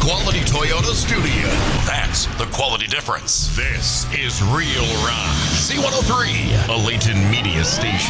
quality Toyota studio. That's the quality difference. This is Real Rock. C103, a Layton media station.